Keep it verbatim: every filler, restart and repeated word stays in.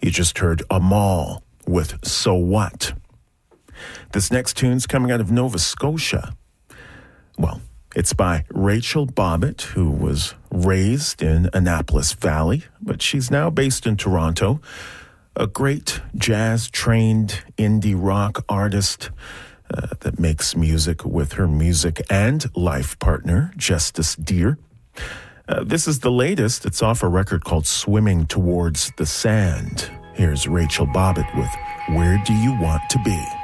You just heard Amal with So What. This next tune's coming out of Nova Scotia. Well, it's by Rachel Bobbitt, who was raised in Annapolis Valley, but she's now based in Toronto. A great jazz-trained indie rock artist uh, that makes music with her music and life partner, Justice Deer. Uh, this is the latest. It's off a record called Swimming Towards the Sand. Here's Rachel Bobbitt with Where Do You Want to Be?